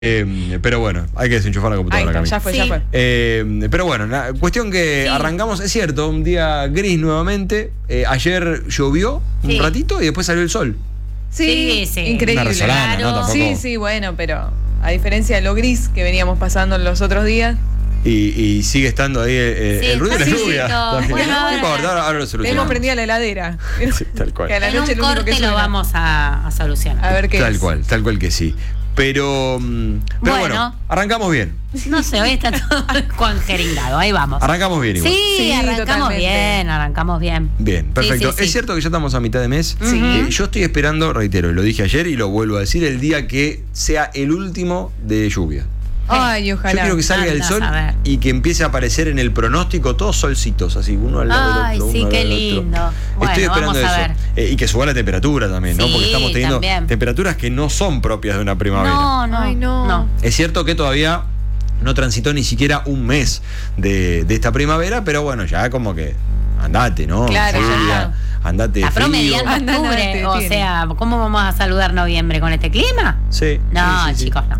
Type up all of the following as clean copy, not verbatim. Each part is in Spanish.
Pero bueno, hay que desenchufar la computadora, Cami. Ya fue. Pero bueno, la cuestión que arrancamos, es cierto, un día gris nuevamente. Ayer llovió un ratito y después salió el sol. Sí. Increíble. Una resolana, ¿no? Tampoco. Sí, bueno, pero a diferencia de lo gris que veníamos pasando en los otros días. Y sigue estando ahí el ruido de la lluvia. No importa, ahora lo solucionamos. Hemos prendido la heladera. Sí, tal cual. Que a la noche en un corte lo vamos a solucionar. A ver qué tal es. Tal cual que sí. Pero bueno, arrancamos bien. No sé, hoy está todo congeringado, ahí vamos. Arrancamos bien igual. Sí, arrancamos bien. Bien, perfecto. Sí. Es cierto que ya estamos a mitad de mes. Sí. Yo estoy esperando, reitero, lo dije ayer y lo vuelvo a decir, el día que sea el último de lluvia. Ay, ojalá. Yo quiero que salga el sol y que empiece a aparecer en el pronóstico todos solcitos, así, uno al lado del otro. Ay, sí, uno qué al lado del lindo. otro. Bueno, estoy esperando vamos a eso. ver. Y que suba la temperatura también, ¿no? Sí, Porque estamos teniendo también. temperaturas que no son propias de una primavera. No. Es cierto que todavía no transitó ni siquiera un mes de esta primavera, pero bueno, ya como que andate, ¿no? Claro, ya. Andate Está frío. promediando octubre, o sea, ¿cómo vamos a saludar noviembre con este clima? Sí. No, sí. chicos, no.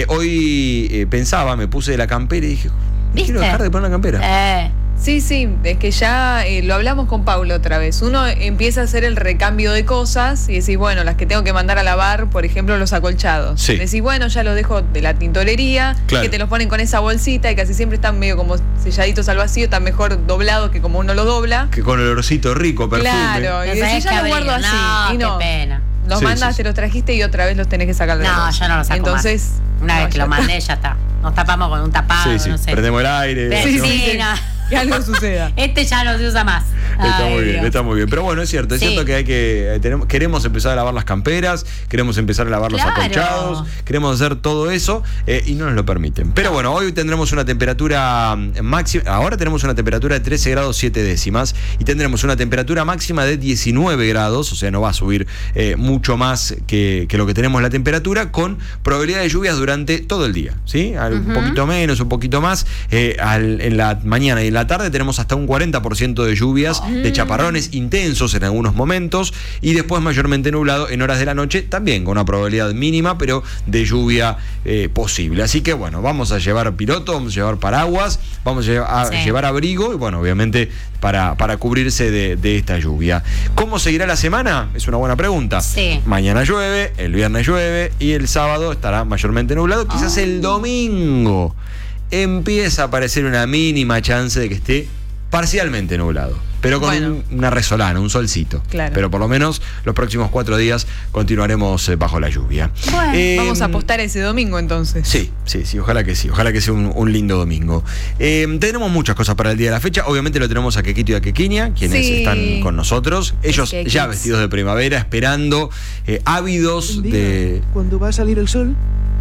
Hoy pensaba, me puse la campera y dije, ¿Viste? quiero dejar de poner la campera. Sí, es que ya lo hablamos con Paulo otra vez. Uno empieza a hacer el recambio de cosas y decís, bueno, las que tengo que mandar a lavar, por ejemplo, los acolchados. Sí. Decís, bueno, ya los dejo de la tintorería, Claro. que te los ponen con esa bolsita y casi siempre están medio como selladitos al vacío, están mejor doblados que como uno los dobla. Que con el olorcito rico, perfume. Claro, y No decís, sabés ya qué los guardo abrir. así. Y no, qué pena. los Sí, mandas, sí. te los trajiste y otra vez los tenés que sacar de la No, bolsa. yo no lo saco Entonces, más. Una vez que ya lo mandé, ya está. Nos tapamos con un tapado, Sí, no sé. prendemos el aire. Sí, ¿no? no. que algo suceda. Este ya no se usa más. Está Ay, muy bien, Dios. está muy bien. Pero bueno, es cierto Sí. que queremos empezar a lavar las camperas, queremos empezar a lavar los Claro. acolchados, queremos hacer todo eso y no nos lo permiten. Pero bueno, hoy tendremos una temperatura máxima, ahora tenemos una temperatura de 13 grados 7 décimas y tendremos una temperatura máxima de 19 grados, o sea, no va a subir mucho más que lo que tenemos la temperatura, con probabilidad de lluvias durante todo el día, ¿sí? Un poquito menos, un poquito más. En la mañana y en la tarde tenemos hasta un 40% de lluvias, de chaparrones intensos en algunos momentos y después mayormente nublado en horas de la noche, también con una probabilidad mínima, pero de lluvia posible. Así que bueno, vamos a llevar piloto, vamos a llevar paraguas, vamos a llevar abrigo y bueno, obviamente para cubrirse de esta lluvia. ¿Cómo seguirá la semana? Es una buena pregunta. Sí. Mañana llueve, el viernes llueve y el sábado estará mayormente nublado. Quizás el domingo empieza a aparecer una mínima chance de que esté parcialmente nublado, pero con una resolana, un solcito. Claro. Pero por lo menos los próximos 4 días continuaremos bajo la lluvia. Bueno, vamos a apostar ese domingo entonces. Sí, ojalá que sí, ojalá que sea un lindo domingo. Tenemos muchas cosas para el día de la fecha, obviamente lo tenemos a Quequito y a Quequiña, quienes están con nosotros, ellos ya vestidos de primavera, esperando, ávidos de... ¿Cuándo va a salir el sol?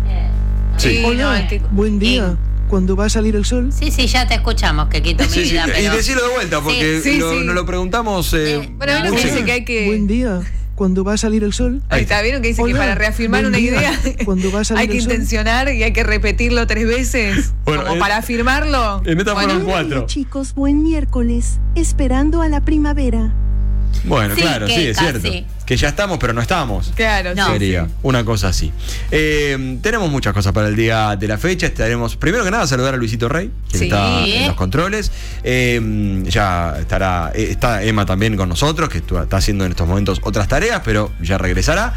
Sí. Hola, buen día. ¿Cuándo va a salir el sol? Sí, ya te escuchamos, que quito mi vida, pero... Y decirlo de vuelta, porque Sí. nos lo preguntamos... Bueno, ¿vieron que dice que hay que... Buen día. ¿Cuándo va a salir el sol? Ahí está, ¿vieron que dice que Hola, para reafirmar buen una día. idea ¿Cuándo va a salir hay que el sol? intencionar y hay que repetirlo 3 veces? Bueno, como para afirmarlo. En esta fueron Bueno, 4. Chicos, buen miércoles, esperando a la primavera. Bueno, Sí, claro, que sí, es casi. cierto. Que ya estamos, pero no estamos. Claro, No. sí. Sería una cosa así. Tenemos muchas cosas para el día de la fecha. Estaremos, primero que nada, saludar a Luisito Rey, que Sí. está en los controles. Ya está Emma también con nosotros, que está haciendo en estos momentos otras tareas, pero ya regresará.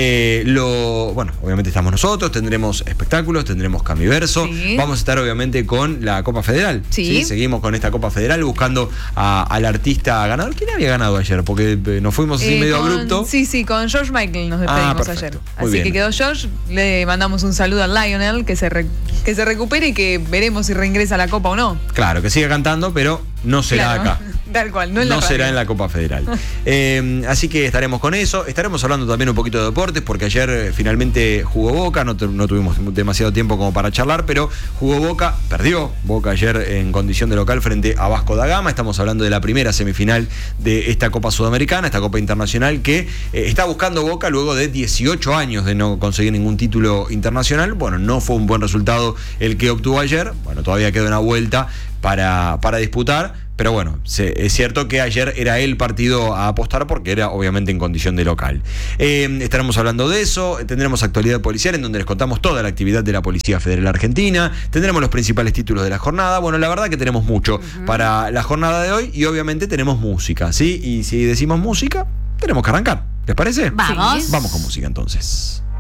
Bueno, obviamente estamos nosotros, tendremos espectáculos, tendremos Camiverso. Sí. Vamos a estar obviamente con la Copa Federal. Sí. Seguimos con esta Copa Federal buscando al artista ganador. ¿Quién había ganado ayer? Porque nos fuimos así medio abrupto. Sí, con George Michael nos despedimos perfecto. ayer. Muy Así bien. que quedó George, le mandamos un saludo al Lionel, que se recupere y que veremos si reingresa a la Copa o no. Claro, que siga cantando, pero no será Claro, acá. Tal cual, no en la No será radio. en la Copa Federal. Así que estaremos con eso. Estaremos hablando también un poquito de deportes, porque ayer finalmente jugó Boca. No tuvimos demasiado tiempo como para charlar, pero jugó Boca, perdió Boca ayer en condición de local frente a Vasco da Gama. Estamos hablando de la primera semifinal de esta Copa Sudamericana, esta Copa Internacional que está buscando Boca luego de 18 años de no conseguir ningún título internacional. Bueno, no fue un buen resultado el que obtuvo ayer. Bueno, todavía queda una vuelta para disputar, pero bueno, es cierto que ayer era el partido a apostar porque era obviamente en condición de local. Estaremos hablando de eso, tendremos actualidad policial en donde les contamos toda la actividad de la Policía Federal Argentina, tendremos los principales títulos de la jornada. Bueno, la verdad que tenemos mucho para la jornada de hoy y obviamente tenemos música, ¿sí? Y si decimos música, tenemos que arrancar. ¿Les parece? Vamos. Vamos con música entonces.